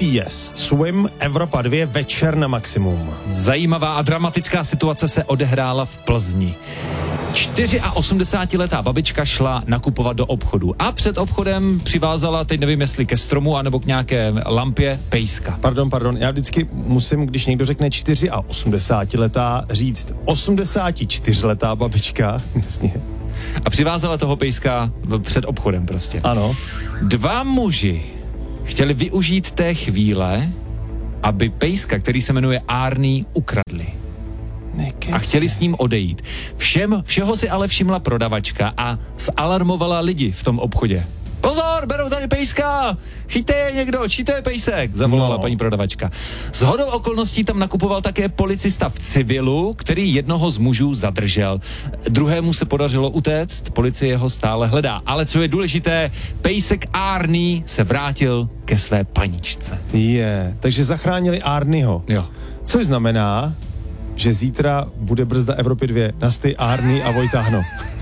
BTS, Swim, Evropa 2, večer na maximum. Zajímavá a dramatická situace se odehrála v Plzni. 84letá babička šla nakupovat do obchodu a před obchodem přivázala, teď nevím jestli ke stromu anebo k nějaké lampě, pejska. Pardon, já vždycky musím, když někdo řekne 84letá, říct 84letá babička. Jasně. A přivázala toho pejska před obchodem prostě. Ano. 2 muži chtěli využít té chvíle, aby pejska, který se jmenuje Arnie, ukradli. A chtěli s ním odejít. Všeho si ale všimla prodavačka a zalarmovala lidi v tom obchodě. Pozor, berou tady pejska, chyťte je někdo, čí to je pejsek, zavolala paní prodavačka. Shodou okolností tam nakupoval také policista v civilu, který jednoho z mužů zadržel. Druhému se podařilo utéct, policie ho stále hledá. Ale co je důležité, pejsek Arnie se vrátil ke své paničce. Takže zachránili Arnieho. Jo. Což znamená, že zítra bude brzda Evropy 2 na Arnie a Vojtáhno.